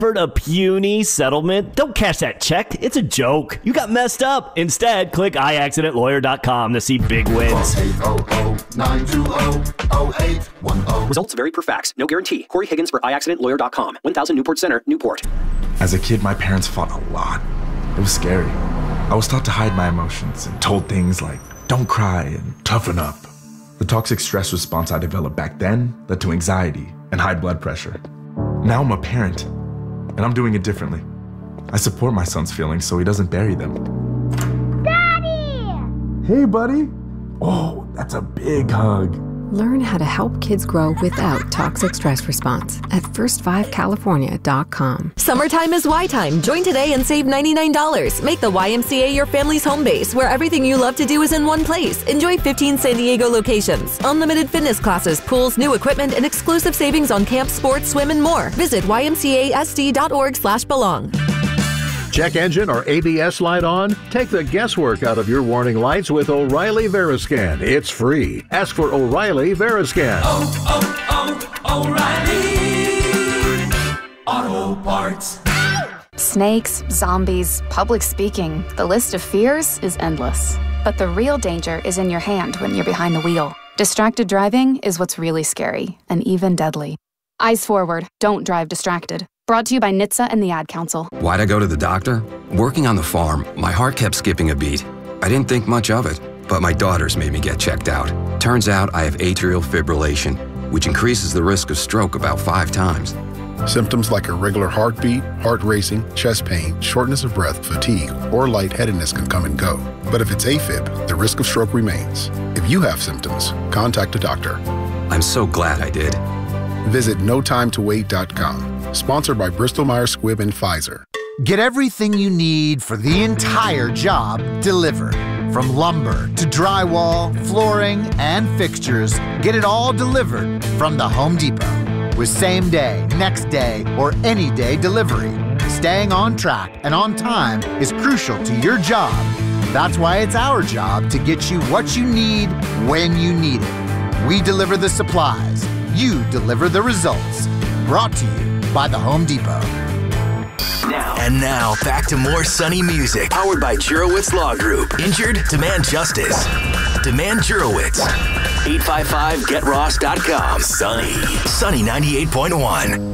For a puny settlement, don't cash that check. It's a joke. You got messed up. Instead, click iaccidentlawyer.com to see big wins. 800-920-0810. Results vary per fax. No guarantee. Corey Higgins for iaccidentlawyer.com. 1000 Newport Center, Newport. As a kid, my parents fought a lot. It was scary. I was taught to hide my emotions and told things like, don't cry and toughen up. The toxic stress response I developed back then led to anxiety and high blood pressure. Now I'm a parent, and I'm doing it differently. I support my son's feelings so he doesn't bury them. Daddy! Hey, buddy. Oh, that's a big hug. Learn how to help kids grow without toxic stress response at first5california.com. Summertime is Y time. Join today and save $99. Make the YMCA your family's home base, where everything you love to do is in one place. Enjoy 15 San Diego locations, unlimited fitness classes, pools, new equipment, and exclusive savings on camp, sports, swim, and more. Visit ymcasd.org/belong. Check engine or ABS light on? Take the guesswork out of your warning lights with O'Reilly Veriscan. It's free. Ask for O'Reilly Veriscan. O'Reilly Auto Parts. Snakes, zombies, public speaking. The list of fears is endless. But the real danger is in your hand when you're behind the wheel. Distracted driving is what's really scary and even deadly. Eyes forward. Don't drive distracted. Brought to you by NHTSA and the Ad Council. Why'd I go to the doctor? Working on the farm, my heart kept skipping a beat. I didn't think much of it, but my daughters made me get checked out. Turns out I have atrial fibrillation, which increases the risk of stroke about 5 times. Symptoms like irregular heartbeat, heart racing, chest pain, shortness of breath, fatigue, or lightheadedness can come and go. But if it's AFib, the risk of stroke remains. If you have symptoms, contact a doctor. I'm so glad I did. Visit notimetowait.com. Sponsored by Bristol-Myers Squibb and Pfizer. Get everything you need for the entire job delivered. From lumber to drywall, flooring, and fixtures, get it all delivered from the Home Depot. With same day, next day, or any day delivery. Staying on track and on time is crucial to your job. That's why it's our job to get you what you need when you need it. We deliver the supplies. You deliver the results. Brought to you by the Home Depot. Now, back to more Sunny music. Powered by Jurowitz Law Group. Injured? Demand justice. Demand Jurowitz. 855getross.com. Sunny 98.1.